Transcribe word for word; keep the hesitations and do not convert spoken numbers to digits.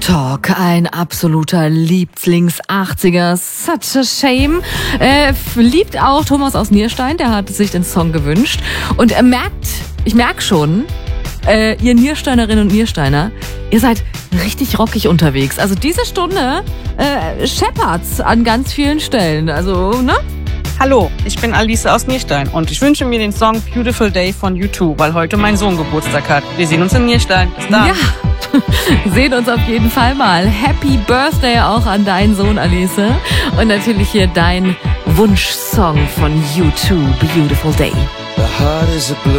Talk, ein absoluter Lieblings-achtziger, such a shame. Äh, liebt auch Thomas aus Nierstein, der hat sich den Song gewünscht. Und er merkt, ich merke schon, äh, ihr Niersteinerinnen und Niersteiner, ihr seid richtig rockig unterwegs. Also diese Stunde äh, scheppert's an ganz vielen Stellen. Also, ne? Hallo, ich bin Alice aus Nierstein und ich wünsche mir den Song Beautiful Day von U zwei, weil heute mein Sohn Geburtstag hat. Wir sehen uns in Nierstein. Bis dann. Ja, sehen uns auf jeden Fall mal. Happy Birthday auch an deinen Sohn, Alice. Und natürlich hier dein Wunschsong von U zwei, Beautiful Day.